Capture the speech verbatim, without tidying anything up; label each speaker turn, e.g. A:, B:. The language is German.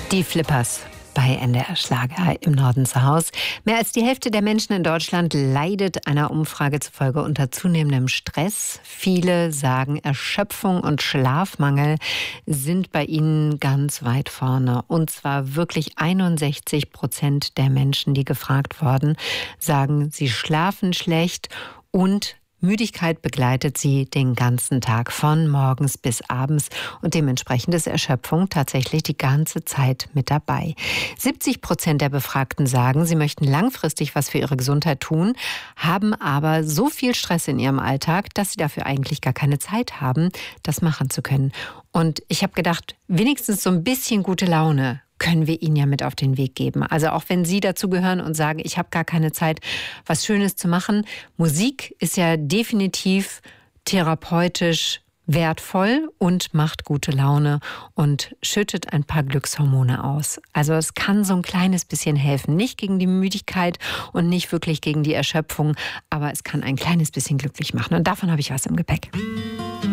A: Die Flippers bei N D R Schlager im Norden zu Hause. Mehr als die Hälfte der Menschen in Deutschland leidet einer Umfrage zufolge unter zunehmendem Stress. Viele sagen, Erschöpfung und Schlafmangel sind bei ihnen ganz weit vorne. Und zwar wirklich einundsechzig Prozent der Menschen, die gefragt wurden, sagen, sie schlafen schlecht und Müdigkeit begleitet sie den ganzen Tag von morgens bis abends und dementsprechend ist Erschöpfung tatsächlich die ganze Zeit mit dabei. siebzig Prozent der Befragten sagen, sie möchten langfristig was für ihre Gesundheit tun, haben aber so viel Stress in ihrem Alltag, dass sie dafür eigentlich gar keine Zeit haben, das machen zu können. Und ich habe gedacht, wenigstens so ein bisschen gute Laune können wir Ihnen ja mit auf den Weg geben. Also auch wenn Sie dazu gehören und sagen, ich habe gar keine Zeit, was Schönes zu machen. Musik ist ja definitiv therapeutisch wertvoll und macht gute Laune und schüttet ein paar Glückshormone aus. Also es kann so ein kleines bisschen helfen. Nicht gegen die Müdigkeit und nicht wirklich gegen die Erschöpfung, aber es kann ein kleines bisschen glücklich machen. Und davon habe ich was im Gepäck.